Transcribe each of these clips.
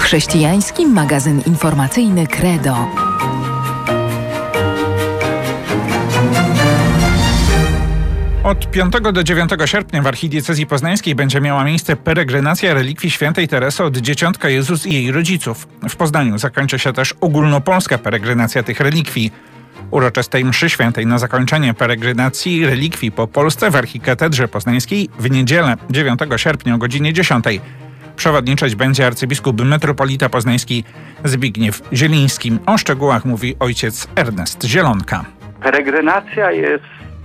Chrześcijański magazyn informacyjny Credo. Od 5 do 9 sierpnia w archidiecezji poznańskiej będzie miała miejsce peregrinacja relikwii świętej Teresy od Dzieciątka Jezus i jej rodziców. W Poznaniu zakończy się też ogólnopolska peregrinacja tych relikwii. Uroczystej mszy świętej na zakończenie peregrinacji relikwii po Polsce w archikatedrze poznańskiej w niedzielę 9 sierpnia o godzinie 10. Przewodniczyć będzie arcybiskup metropolita poznański Zbigniew Zieliński. O szczegółach mówi ojciec Ernest Zielonka. Peregrinacja jest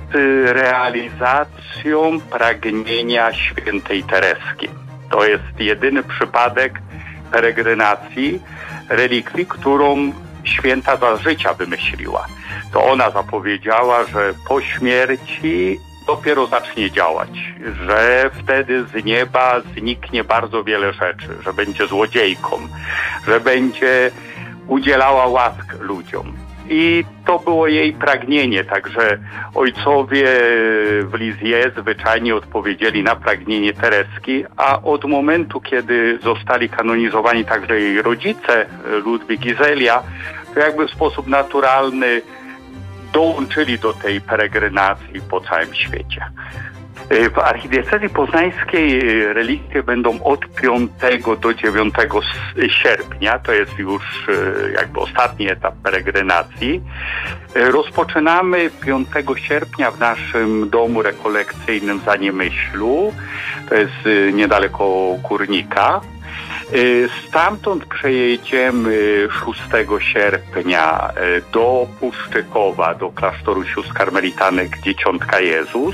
realizacją pragnienia świętej Tereski. To jest jedyny przypadek peregrinacji relikwii, którą święta za życia wymyśliła. To ona zapowiedziała, że po śmierci dopiero zacznie działać, że wtedy z nieba zniknie bardzo wiele rzeczy, że będzie złodziejką, że będzie udzielała łask ludziom. I to było jej pragnienie, także ojcowie w Lisieux zwyczajnie odpowiedzieli na pragnienie Tereski, a od momentu, kiedy zostali kanonizowani także jej rodzice, Ludwik i Zelia, to jakby w sposób naturalny dołączyli do tej peregrinacji po całym świecie. W archidiecezji poznańskiej relikwie będą od 5 do 9 sierpnia, to jest już jakby ostatni etap peregrinacji. Rozpoczynamy 5 sierpnia w naszym domu rekolekcyjnym w Zaniemyślu, to jest niedaleko Kurnika. Stamtąd przejedziemy 6 sierpnia do Puszczykowa, do klasztoru sióstr karmelitanek Dzieciątka Jezus,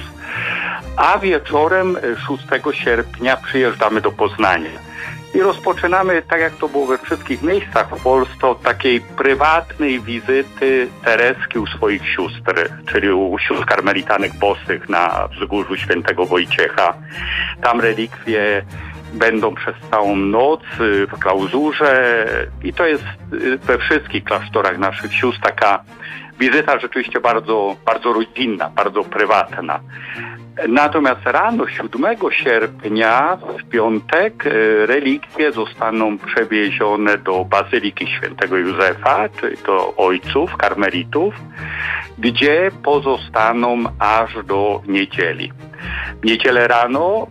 a wieczorem 6 sierpnia przyjeżdżamy do Poznania. I rozpoczynamy, tak jak to było we wszystkich miejscach w Polsce, od takiej prywatnej wizyty Tereski u swoich sióstr, czyli u sióstr karmelitanek bosych na wzgórzu Świętego Wojciecha. Tam relikwie będą przez całą noc w klauzurze i to jest we wszystkich klasztorach naszych sióstr taka wizyta rzeczywiście bardzo, bardzo rodzinna, bardzo prywatna. Natomiast rano 7 sierpnia w piątek relikwie zostaną przewiezione do Bazyliki Świętego Józefa, czyli do ojców, karmelitów, gdzie pozostaną aż do niedzieli. W niedzielę rano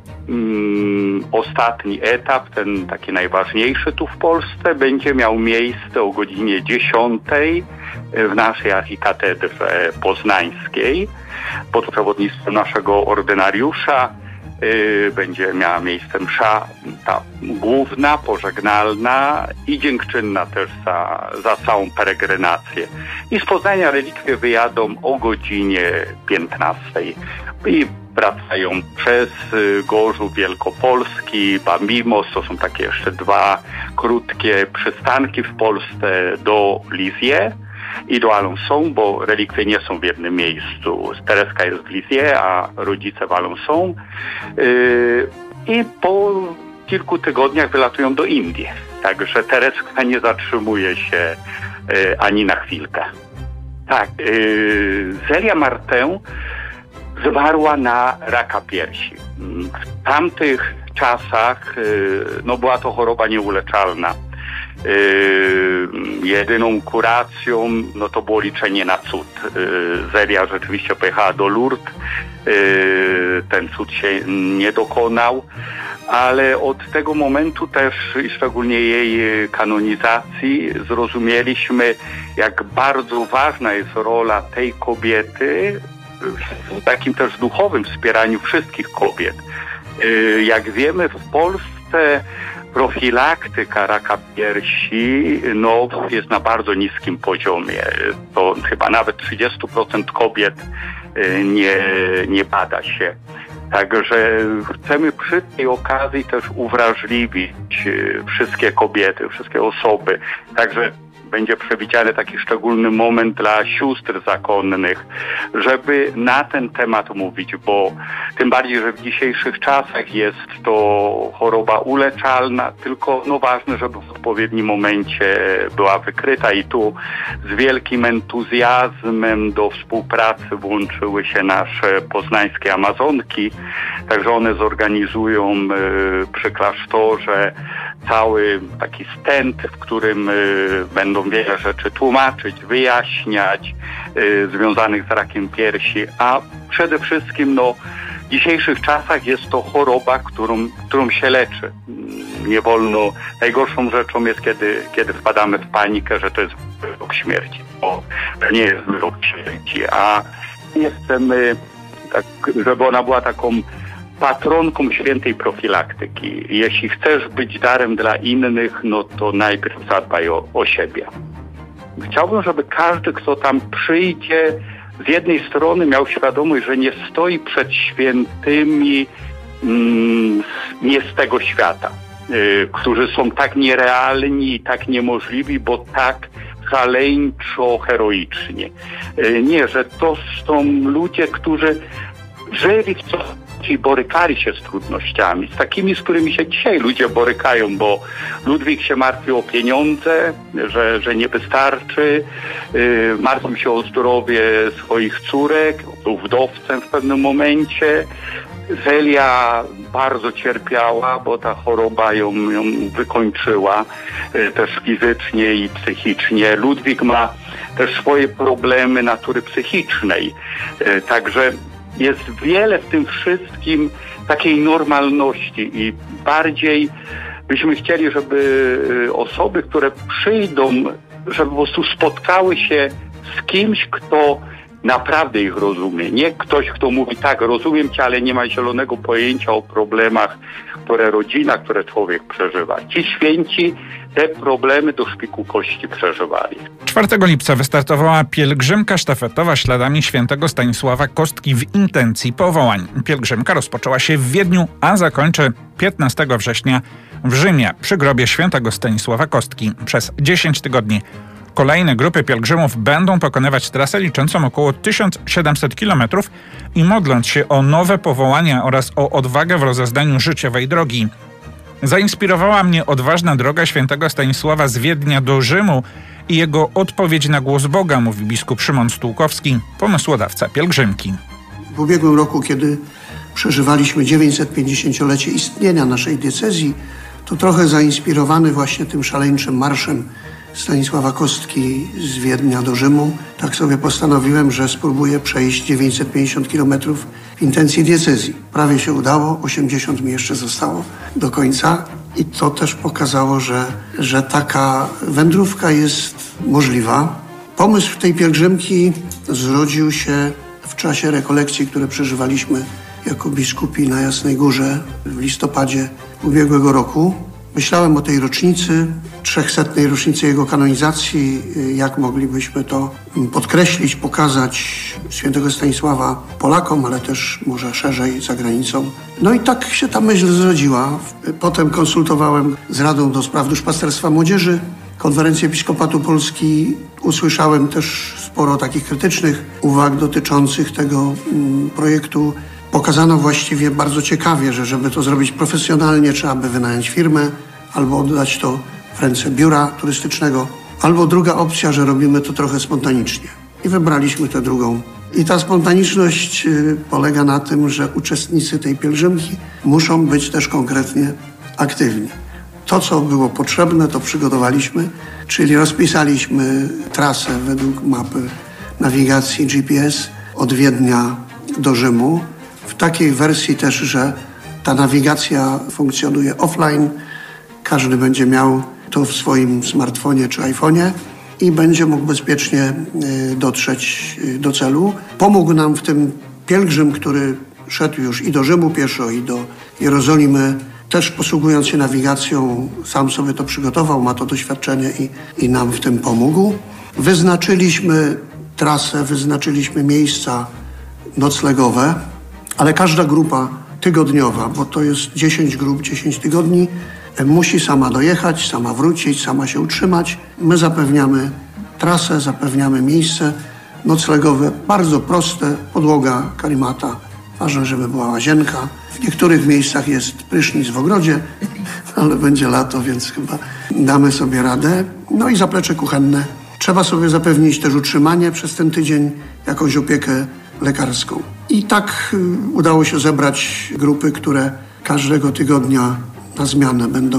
ostatni etap, ten taki najważniejszy tu w Polsce, będzie miał miejsce o godzinie 10 w naszej archikatedrze poznańskiej. Pod przewodnictwem naszego ordynariusza będzie miała miejsce msza ta główna, pożegnalna i dziękczynna też za całą peregrinację. I z Poznania relikwie wyjadą o godzinie 15 i wracają przez Gorzów Wielkopolski, Bambimos, to są takie jeszcze 2 krótkie przystanki w Polsce do Lisieux i do Alençon, bo relikwie nie są w jednym miejscu. Tereska jest w Lisieux, a rodzice w Alençon. I po kilku tygodniach wylatują do Indii. Także Tereska nie zatrzymuje się ani na chwilkę. Tak, Zelia Martin zmarła na raka piersi. W tamtych czasach była to choroba nieuleczalna. Jedyną kuracją to było liczenie na cud. Zelia rzeczywiście pojechała do Lourdes. Ten cud się nie dokonał, ale od tego momentu też i szczególnie jej kanonizacji zrozumieliśmy, jak bardzo ważna jest rola tej kobiety w takim też duchowym wspieraniu wszystkich kobiet. Jak wiemy, w Polsce profilaktyka raka piersi jest na bardzo niskim poziomie. To chyba nawet 30% kobiet nie bada się. Także chcemy przy tej okazji też uwrażliwić wszystkie kobiety, wszystkie osoby. Także będzie przewidziany taki szczególny moment dla sióstr zakonnych, żeby na ten temat mówić, bo tym bardziej, że w dzisiejszych czasach jest to choroba uleczalna, tylko ważne, żeby w odpowiednim momencie była wykryta i tu z wielkim entuzjazmem do współpracy włączyły się nasze poznańskie Amazonki, także one zorganizują przy klasztorze cały taki stent, w którym będą wiele rzeczy tłumaczyć, wyjaśniać związanych z rakiem piersi, a przede wszystkim w dzisiejszych czasach jest to choroba, którą się leczy. Nie wolno, najgorszą rzeczą jest, kiedy wpadamy w panikę, że to jest wyrok śmierci. To nie jest wyrok śmierci, a nie chcemy, żeby ona była taką patronką świętej profilaktyki. Jeśli chcesz być darem dla innych, to najpierw zadbaj o siebie. Chciałbym, żeby każdy, kto tam przyjdzie, z jednej strony miał świadomość, że nie stoi przed świętymi nie z tego świata, którzy są tak nierealni i tak niemożliwi, bo tak szaleńczo heroiczni. Nie, że to są ludzie, którzy żyli w co i borykali się z trudnościami, z takimi, z którymi się dzisiaj ludzie borykają, bo Ludwik się martwił o pieniądze, że nie wystarczy, martwił się o zdrowie swoich córek, był wdowcem w pewnym momencie. Zelia bardzo cierpiała, bo ta choroba ją wykończyła też fizycznie i psychicznie. Ludwik ma też swoje problemy natury psychicznej, także jest wiele w tym wszystkim takiej normalności i bardziej byśmy chcieli, żeby osoby, które przyjdą, żeby po prostu spotkały się z kimś, kto naprawdę ich rozumie. Nie ktoś, kto mówi tak, rozumiem cię, ale nie ma zielonego pojęcia o problemach, które rodzina, które człowiek przeżywa. Ci święci te problemy do szpiku kości przeżywali. 4 lipca wystartowała pielgrzymka sztafetowa śladami świętego Stanisława Kostki w intencji powołań. Pielgrzymka rozpoczęła się w Wiedniu, a zakończy 15 września w Rzymie przy grobie świętego Stanisława Kostki. Przez 10 tygodni kolejne grupy pielgrzymów będą pokonywać trasę liczącą około 1700 km i modląc się o nowe powołania oraz o odwagę w rozeznaniu życiowej drogi. Zainspirowała mnie odważna droga świętego Stanisława z Wiednia do Rzymu i jego odpowiedź na głos Boga, mówi biskup Szymon Stułkowski, pomysłodawca pielgrzymki. W ubiegłym roku, kiedy przeżywaliśmy 950-lecie istnienia naszej diecezji, to trochę zainspirowany właśnie tym szaleńczym marszem Stanisława Kostki z Wiednia do Rzymu, tak sobie postanowiłem, że spróbuję przejść 950 km w intencji diecezji. Prawie się udało, 80 mi jeszcze zostało do końca i to też pokazało, że taka wędrówka jest możliwa. Pomysł tej pielgrzymki zrodził się w czasie rekolekcji, które przeżywaliśmy jako biskupi na Jasnej Górze w listopadzie ubiegłego roku. Myślałem o tej rocznicy, 300. rocznicy jego kanonizacji, jak moglibyśmy to podkreślić, pokazać świętego Stanisława Polakom, ale też może szerzej za granicą. No i tak się ta myśl zrodziła. Potem konsultowałem z Radą do Spraw Duszpasterstwa Młodzieży, Konferencję Episkopatu Polski. Usłyszałem też sporo takich krytycznych uwag dotyczących tego projektu. Pokazano właściwie bardzo ciekawie, że żeby to zrobić profesjonalnie, trzeba by wynająć firmę albo oddać to w ręce biura turystycznego, albo druga opcja, że robimy to trochę spontanicznie. I wybraliśmy tę drugą. I ta spontaniczność polega na tym, że uczestnicy tej pielgrzymki muszą być też konkretnie aktywni. To, co było potrzebne, to przygotowaliśmy, czyli rozpisaliśmy trasę według mapy nawigacji GPS od Wiednia do Rzymu. W takiej wersji też, że ta nawigacja funkcjonuje offline. Każdy będzie miał to w swoim smartfonie czy iPhonie i będzie mógł bezpiecznie dotrzeć do celu. Pomógł nam w tym pielgrzym, który szedł już i do Rzymu pieszo, i do Jerozolimy. Też posługując się nawigacją, sam sobie to przygotował, ma to doświadczenie i nam w tym pomógł. Wyznaczyliśmy trasę, wyznaczyliśmy miejsca noclegowe, ale każda grupa tygodniowa, bo to jest 10 grup, 10 tygodni, musi sama dojechać, sama wrócić, sama się utrzymać. My zapewniamy trasę, zapewniamy miejsce noclegowe, bardzo proste, podłoga, karimata, ważne, żeby była łazienka. W niektórych miejscach jest prysznic w ogrodzie, ale będzie lato, więc chyba damy sobie radę. No i zaplecze kuchenne. Trzeba sobie zapewnić też utrzymanie przez ten tydzień, jakąś opiekę lekarską. I tak udało się zebrać grupy, które każdego tygodnia na zmianę będą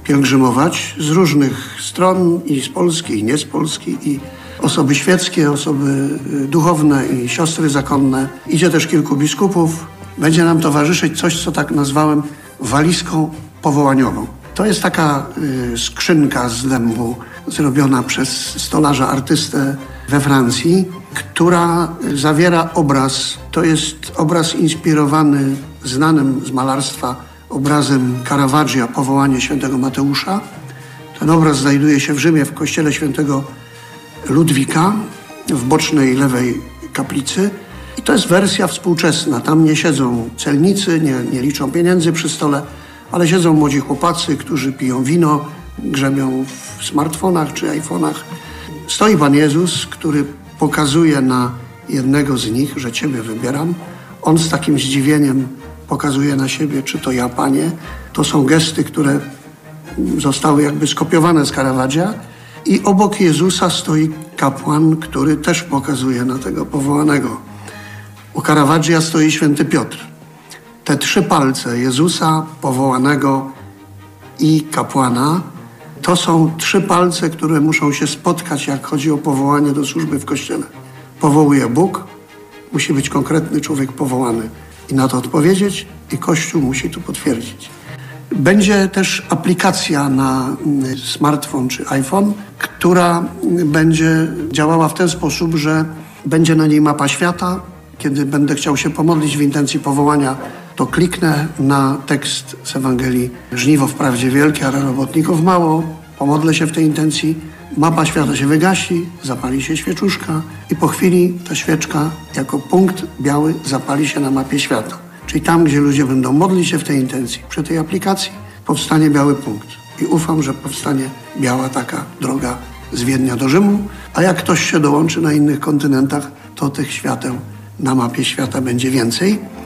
pielgrzymować z różnych stron, i z Polski, i nie z Polski, i osoby świeckie, osoby duchowne i siostry zakonne. Idzie też kilku biskupów. Będzie nam towarzyszyć coś, co tak nazwałem walizką powołaniową. To jest taka skrzynka z dębu zrobiona przez stolarza artystę we Francji, która zawiera obraz. To jest obraz inspirowany znanym z malarstwa obrazem Caravaggia Powołanie świętego Mateusza. Ten obraz znajduje się w Rzymie w kościele świętego Ludwika w bocznej lewej kaplicy. I to jest wersja współczesna. Tam nie siedzą celnicy, nie liczą pieniędzy przy stole, ale siedzą młodzi chłopacy, którzy piją wino, grzebią w smartfonach czy iPhone'ach. Stoi Pan Jezus, który pokazuje na jednego z nich, że Ciebie wybieram. On z takim zdziwieniem pokazuje na siebie, czy to ja, Panie. To są gesty, które zostały jakby skopiowane z Caravaggia. I obok Jezusa stoi kapłan, który też pokazuje na tego powołanego. U Caravaggia stoi święty Piotr. Te 3 palce Jezusa, powołanego i kapłana, to są 3 palce, które muszą się spotkać, jak chodzi o powołanie do służby w Kościele. Powołuje Bóg, musi być konkretny człowiek powołany i na to odpowiedzieć, i Kościół musi to potwierdzić. Będzie też aplikacja na smartfon czy iPhone, która będzie działała w ten sposób, że będzie na niej mapa świata. Kiedy będę chciał się pomodlić w intencji powołania, to kliknę na tekst z Ewangelii: żniwo wprawdzie wielkie, ale robotników mało. Pomodlę się w tej intencji, mapa świata się wygasi, zapali się świeczuszka i po chwili ta świeczka jako punkt biały zapali się na mapie świata. Czyli tam, gdzie ludzie będą modlić się w tej intencji, przy tej aplikacji powstanie biały punkt. I ufam, że powstanie biała taka droga z Wiednia do Rzymu, a jak ktoś się dołączy na innych kontynentach, to tych świateł na mapie świata będzie więcej.